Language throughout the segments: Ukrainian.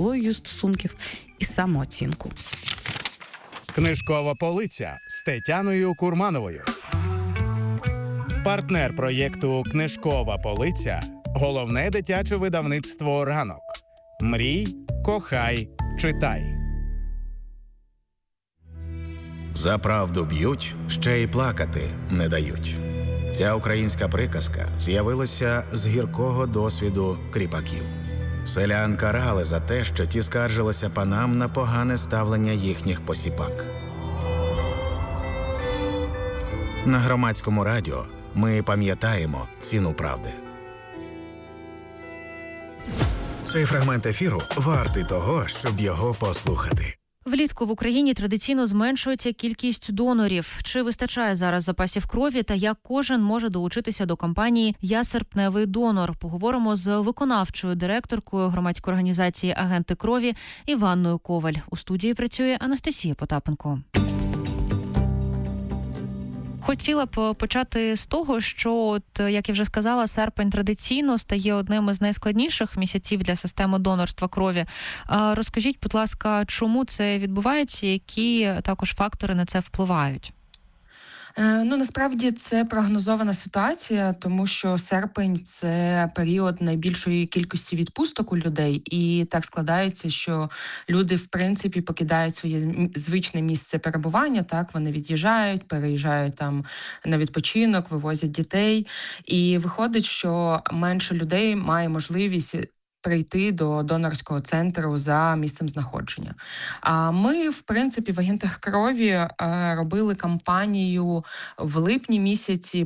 психологію стосунків і самооцінку. Книжкова полиця з Тетяною Курмановою. Партнер проєкту «Книжкова полиця» – головне дитяче видавництво «Ранок». Мрій, кохай, читай. За правду б'ють, ще й плакати не дають. Ця українська приказка з'явилася з гіркого досвіду кріпаків. Селян карали за те, що ті скаржилися панам на погане ставлення їхніх посіпак. На Громадському радіо ми пам'ятаємо ціну правди. Цей фрагмент ефіру вартий того, щоб його послухати. Влітку в Україні традиційно зменшується кількість донорів. Чи вистачає зараз запасів крові та як кожен може долучитися до кампанії «Я серпневий донор»? Поговоримо з виконавчою директоркою громадської організації «Агенти крові» Іванною Коваль. У студії працює Анастасія Потапенко. Хотіла б почати з того, що, як я вже сказала, серпень традиційно стає одним із найскладніших місяців для системи донорства крові. Розкажіть, будь ласка, чому це відбувається, які також фактори на це впливають? Насправді це прогнозована ситуація, тому що серпень – це період найбільшої кількості відпусток у людей, і так складається, що люди, в принципі, покидають своє звичне місце перебування, так, вони від'їжджають, переїжджають там на відпочинок, вивозять дітей, і виходить, що менше людей має можливість прийти до донорського центру за місцем знаходження. А ми, в принципі, в агентах крові робили кампанію в липні місяці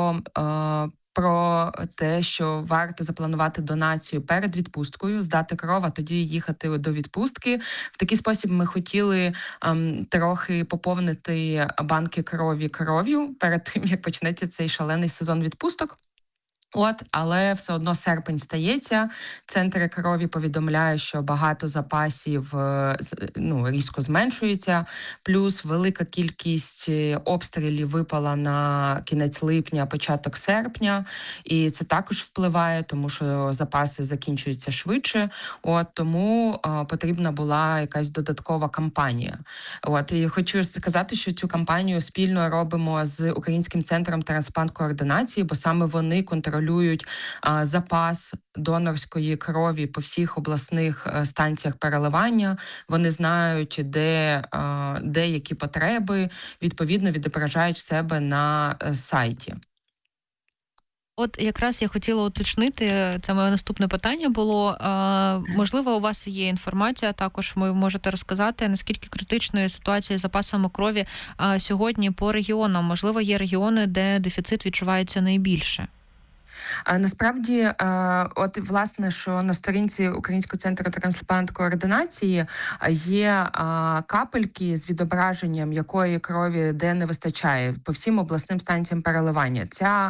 про те, що варто запланувати донацію перед відпусткою, здати кров, а тоді їхати до відпустки. В такий спосіб ми хотіли трохи поповнити банки крові кров'ю перед тим, як почнеться цей шалений сезон відпусток. Але все одно серпень стається, центри крові повідомляють, що багато запасів різко зменшується, плюс велика кількість обстрілів випала на кінець липня, початок серпня, і це також впливає, тому що запаси закінчуються швидше, тому потрібна була якась додаткова кампанія. І хочу сказати, що цю кампанію спільно робимо з Українським центром трансплант-координації, бо саме вони контролюють запас донорської крові по всіх обласних станціях переливання. Вони знають, де які потреби, відповідно відображають в себе на сайті. Якраз я хотіла уточнити, це моє наступне питання було. Можливо, у вас є інформація, також ви можете розказати, наскільки критичною ситуація з запасами крові сьогодні по регіонам. Можливо, є регіони, де дефіцит відчувається найбільше. Насправді, власне, що на сторінці Українського центру трансплант-координації є капельки з відображенням, якої крові де не вистачає по всім обласним станціям переливання.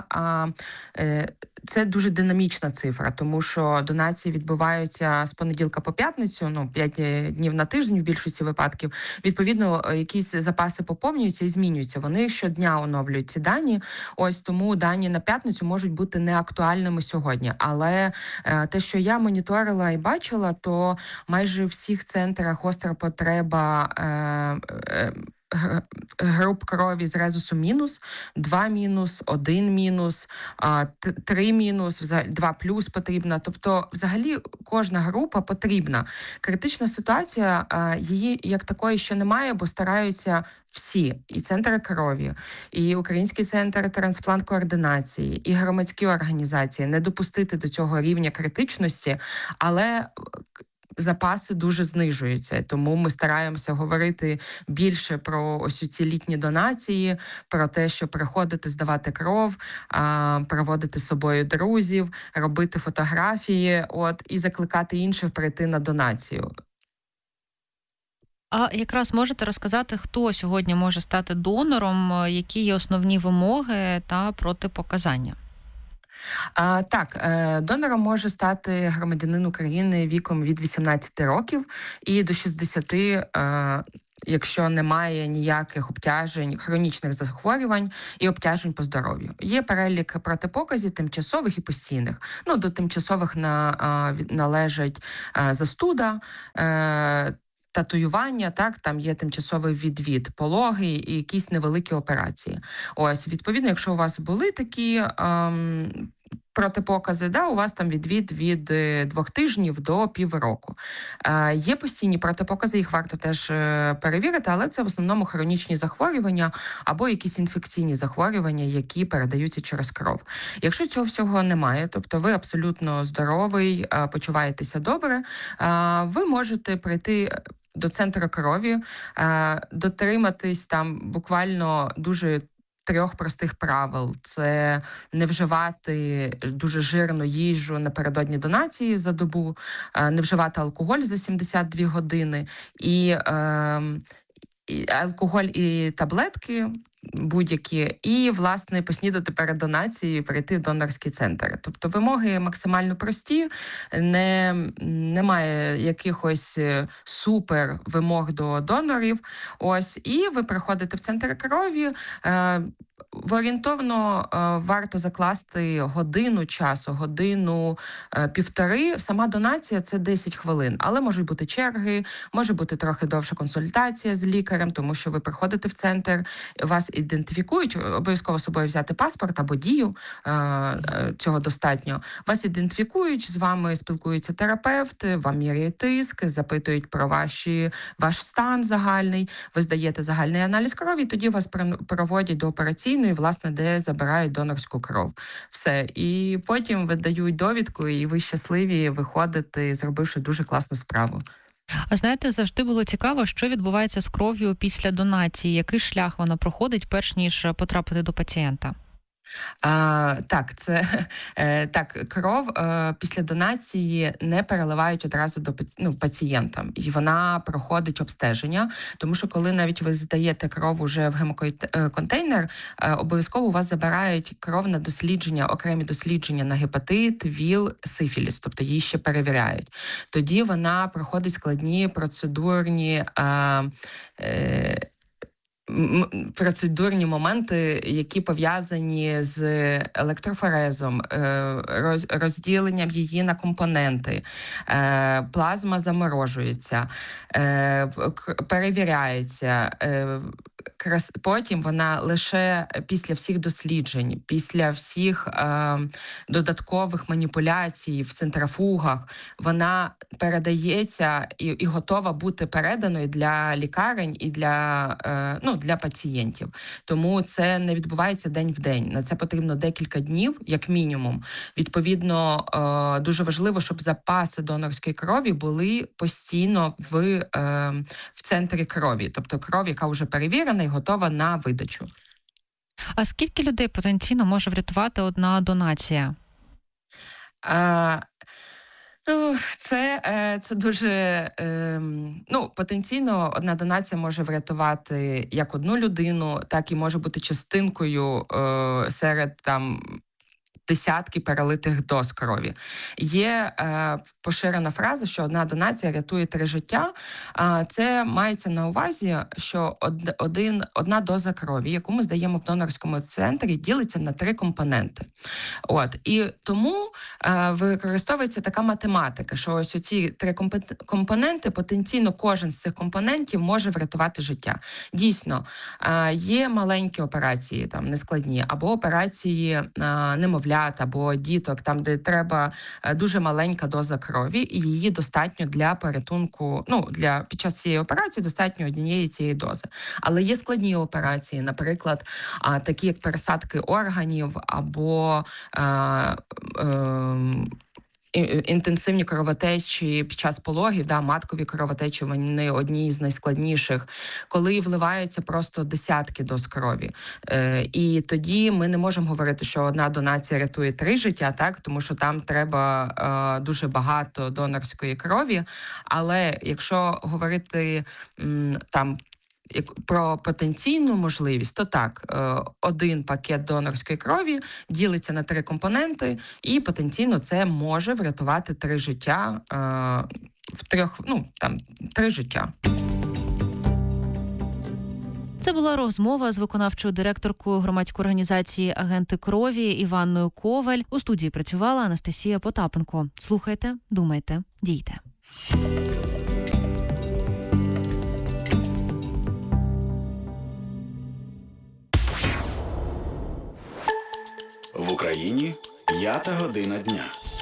Це дуже динамічна цифра, тому що донації відбуваються з понеділка по п'ятницю, 5 днів на тиждень в більшості випадків. Відповідно, якісь запаси поповнюються і змінюються. Вони щодня оновлюють ці дані. Тому дані на п'ятницю можуть бути неактуальними сьогодні. Але те, що я моніторила і бачила, то майже в всіх центрах гостра потреба груп крові з резусу мінус, 2 мінус, 1 мінус, 3 мінус, 2 плюс потрібна. Тобто, взагалі, кожна група потрібна. Критична ситуація, її як такої ще немає, бо стараються всі, і центри крові, і Український центр трансплант-координації, і громадські організації не допустити до цього рівня критичності, але запаси дуже знижуються, тому ми стараємося говорити більше про ось ці літні донації, про те, що приходити, здавати кров, проводити з собою друзів, робити фотографії, і закликати інших прийти на донацію. А якраз можете розказати, хто сьогодні може стати донором, які є основні вимоги та протипоказання? Так, донором може стати громадянин України віком від 18 років і до 60 якщо немає ніяких обтяжень, хронічних захворювань і обтяжень по здоров'ю. Є перелік протипоказів тимчасових і постійних. До тимчасових належать застуда, татуювання, так, там є тимчасовий відвід, пологи і якісь невеликі операції. Ось, відповідно, якщо у вас були такі протипокази, у вас там відвід від 2 тижнів до півроку. Є постійні протипокази, їх варто теж перевірити, але це в основному хронічні захворювання або якісь інфекційні захворювання, які передаються через кров. Якщо цього всього немає, тобто ви абсолютно здоровий, почуваєтеся добре, ви можете прийти до центру крові, дотриматись там буквально дуже 3 простих правил. Це не вживати дуже жирну їжу напередодні донації за добу, не вживати алкоголь за 72 години, і алкоголь і таблетки будь-які, і, власне, поснідати перед донацією, перейти в донорський центр. Тобто вимоги максимально прості, немає якихось супер вимог до донорів. Ось, і ви приходите в центр крові, орієнтовно варто закласти годину часу, годину-півтори. Сама донація – це 10 хвилин, але можуть бути черги, може бути трохи довша консультація з лікарем, тому що ви приходите в центр, вас ідентифікують, обов'язково з собою взяти паспорт або дію, цього достатньо. Вас ідентифікують, з вами спілкуються терапевти, вам міряють тиск, запитують про ваш стан загальний, ви здаєте загальний аналіз крові, тоді вас проводять до операційної, власне, де забирають донорську кров. Все. І потім видають довідку, і ви щасливі виходите, зробивши дуже класну справу. А знаєте, завжди було цікаво, що відбувається з кров'ю після донації, який шлях вона проходить, перш ніж потрапити до пацієнта? Кров після донації не переливають одразу до пацієнтам, і вона проходить обстеження, тому що коли навіть ви здаєте кров уже в гемоконтейнер, обов'язково у вас забирають кров на дослідження, окремі дослідження на гепатит, ВІЛ, сифіліс, тобто її ще перевіряють. Тоді вона проходить складні процедурні моменти, які пов'язані з електрофорезом, розділенням її на компоненти, плазма заморожується, перевіряється. Потім вона лише після всіх досліджень, після всіх додаткових маніпуляцій в центрафугах, вона передається і готова бути переданою для лікарень і для пацієнтів. Тому це не відбувається день в день. На це потрібно декілька днів, як мінімум. Відповідно, дуже важливо, щоб запаси донорської крові були постійно в центрі крові. Тобто кров, яка вже перевірена і готова на видачу. А скільки людей потенційно може врятувати одна донація? Це дуже, потенційно одна донація може врятувати як одну людину, так і може бути частинкою серед десятки перелитих доз крові. Є поширена фраза, що одна донація рятує 3 життя. Це мається на увазі, що одна доза крові, яку ми здаємо в донорському центрі, ділиться на 3 компоненти. І тому використовується така математика, що ось оці 3 компоненти, потенційно кожен з цих компонентів може врятувати життя. Дійсно, є маленькі операції, нескладні, або операції немовлят, або діток, там, де треба дуже маленька доза крові, і її достатньо для порятунку, під час цієї операції достатньо однієї цієї дози. Але є складні операції, наприклад, такі як пересадки органів, або інтенсивні кровотечі під час пологів, маткові кровотечі, вони одні з найскладніших, коли вливаються просто десятки доз крові. І тоді ми не можемо говорити, що одна донація рятує 3 життя, так, тому що там треба дуже багато донорської крові. Але якщо говорити про потенційну можливість, то так, один пакет донорської крові ділиться на 3 компоненти, і потенційно це може врятувати 3 життя, 3 життя. Це була розмова з виконавчою директоркою громадської організації «Агенти крові» Іванною Коваль. У студії працювала Анастасія Потапенко. Слухайте, думайте, дійте. В Україні 5 година дня.